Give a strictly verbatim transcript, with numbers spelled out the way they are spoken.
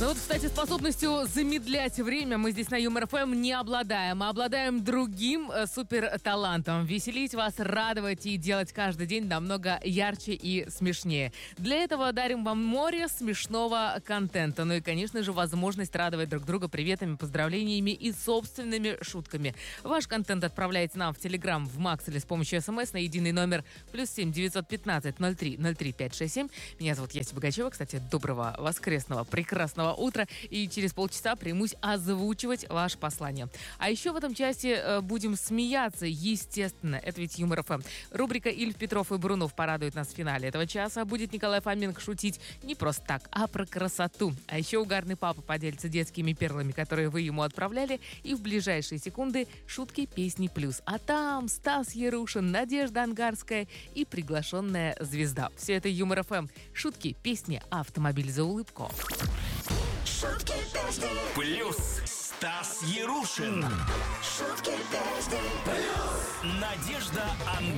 Ну вот, кстати, способностью замедлять время мы здесь на Юмор ФМ не обладаем, а обладаем другим э, суперталантом. Веселить вас, радовать и делать каждый день намного ярче и смешнее. Для этого дарим вам море смешного контента. Ну и, конечно же, возможность радовать друг друга приветами, поздравлениями и собственными шутками. Ваш контент отправляйте нам в Телеграм, в Макс или с помощью СМС на единый номер плюс семь девятьсот пятнадцать ноль три ноль три пять шесть семь. Меня зовут Яся Богачева. Кстати, доброго воскресного, прекрасного утра. И через полчаса примусь озвучивать ваше послание. А еще в этом часе э, будем смеяться, естественно. Это ведь Юмор ФМ. Рубрика «Ильф, Петров и Брунов» порадует нас в финале этого часа. Будет Николай Фоменко шутить не просто так, а про красоту. А еще угарный папа поделится детскими перлами, которые вы ему отправляли. И в ближайшие секунды шутки, песни плюс. А там Стас Ярушин, Надежда Ангарская и приглашенная звезда. Все это Юмор ФМ. Шутки, песни, автомобиль за улыбку. Шутки, песни. Плюс Стас Ярушин. Шутки, песни. Плюс Надежда Ангарская.